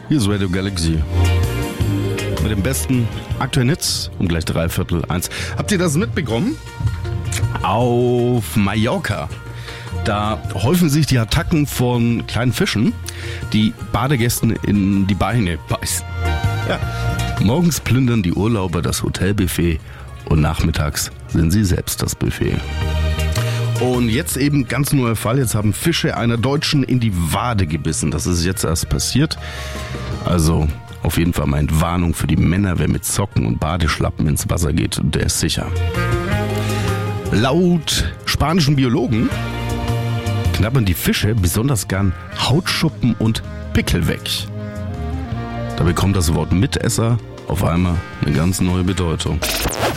Hier ist Radio Galaxy. Mit dem besten aktuellen Hits um gleich 1:15. Habt ihr das mitbekommen? Auf Mallorca. Da häufen sich die Attacken von kleinen Fischen, die Badegästen in die Beine beißen. Ja. Morgens plündern die Urlauber das Hotelbuffet und nachmittags sind sie selbst das Buffet. Und jetzt eben ganz neuer Fall. Jetzt haben Fische einer Deutschen in die Wade gebissen. Das ist jetzt erst passiert. Also auf jeden Fall mal eine Warnung für die Männer, wer mit Socken und Badeschlappen ins Wasser geht, der ist sicher. Laut spanischen Biologen knabbern die Fische besonders gern Hautschuppen und Pickel weg. Da bekommt das Wort Mitesser auf einmal eine ganz neue Bedeutung.